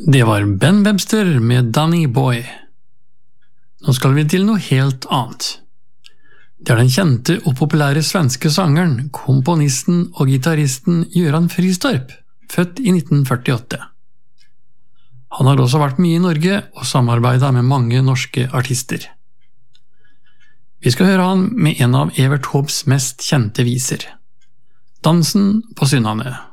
Det var Ben Webster med Danny Boy. Nå skal vi til noe helt annet. Det er den kjente og populære svenske sangeren, komponisten og gitaristen Göran Frystorp, født i 1948. Han har også vært mye i Norge og samarbeidet med mange norske artister. Vi skal høre han med en av Evert Taubes mest kjente viser, Dansen på Sunnlandet.